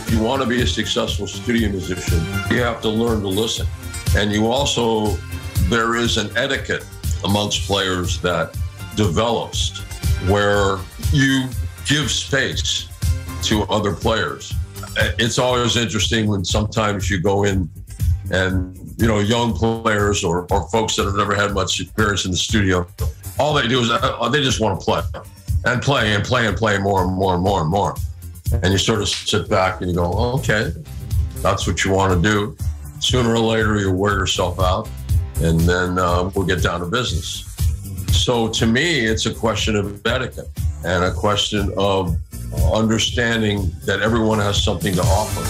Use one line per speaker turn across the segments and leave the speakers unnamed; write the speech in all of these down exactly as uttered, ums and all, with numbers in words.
If you want to be a successful studio musician, you have to learn to listen. And you also, there is an etiquette amongst players that develops where you give space to other players. It's always interesting when sometimes you go in and, you know, young players or, or folks that have never had much experience in the studio, all they do is uh, they just want to play and play and play and play more and more and more and more. And you sort of sit back and you go, okay, that's what you want to do. Sooner or later, you'll wear yourself out, and then uh, we'll get down to business. So to me, it's a question of etiquette and a question of understanding that everyone has something to offer.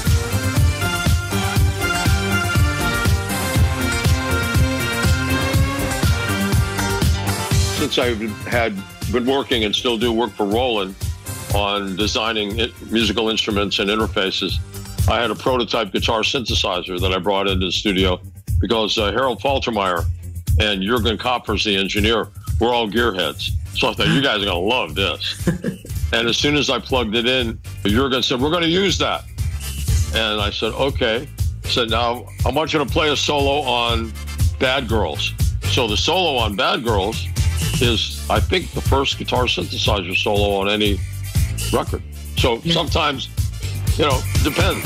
Since I had been working and still do work for Roland on designing musical instruments and interfaces, I had a prototype guitar synthesizer that I brought into the studio because uh, Harold Faltermeyer and Jürgen Koppers, the engineer, were all gearheads. So I thought, you guys are going to love this. And as soon as I plugged it in, Jürgen said, we're going to use that. And I said, okay. I said, now I want you to play a solo on Bad Girls. So the solo on Bad Girls is, I think, the first guitar synthesizer solo on any record. So yeah. Sometimes, you know, depends.